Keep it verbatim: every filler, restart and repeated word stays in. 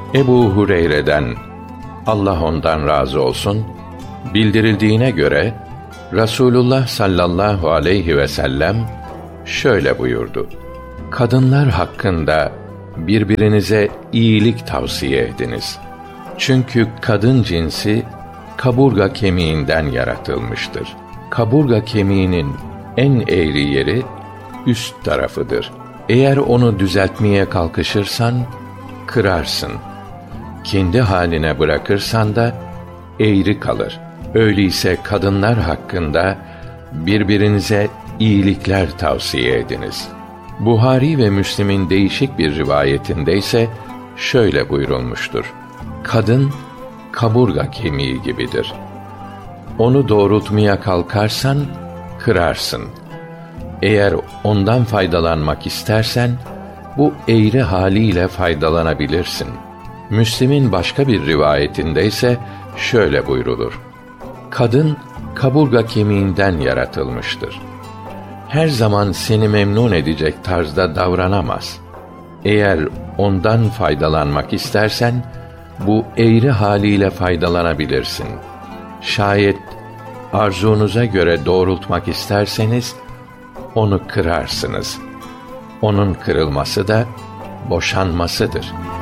Ebu Hureyre'den, Allah ondan razı olsun, bildirildiğine göre Rasulullah sallallahu aleyhi ve sellem şöyle buyurdu: Kadınlar hakkında birbirinize iyilik tavsiye ediniz. Çünkü kadın cinsi kaburga kemiğinden yaratılmıştır. Kaburga kemiğinin en eğri yeri üst tarafıdır. Eğer onu düzeltmeye kalkışırsan kırarsın. Kendi haline bırakırsan da eğri kalır. Öyleyse kadınlar hakkında birbirinize iyilikler tavsiye ediniz. Buhari ve Müslim'in değişik bir rivayetinde ise şöyle buyurulmuştur: Kadın kaburga kemiği gibidir. Onu doğrultmaya kalkarsan kırarsın. Eğer ondan faydalanmak istersen bu eğri haliyle faydalanabilirsin. Müslim'in başka bir rivayetinde ise şöyle buyrulur: Kadın kaburga kemiğinden yaratılmıştır. Her zaman seni memnun edecek tarzda davranamaz. Eğer ondan faydalanmak istersen bu eğri haliyle faydalanabilirsin. Şayet arzunuza göre doğrultmak isterseniz onu kırarsınız. Onun kırılması da boşanmasıdır.